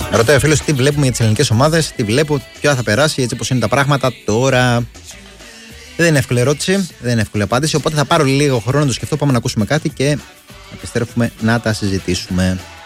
Ρωτάει ο φίλος τι βλέπουμε για τις ελληνικές ομάδες, τι βλέπω, ποια θα περάσει, έτσι όπως είναι τα πράγματα τώρα. Δεν είναι εύκολη ερώτηση, δεν είναι εύκολη απάντηση. Οπότε θα πάρω λίγο χρόνο να το σκεφτώ. Πάμε να ακούσουμε κάτι και επιστρέφουμε να τα συζητήσουμε.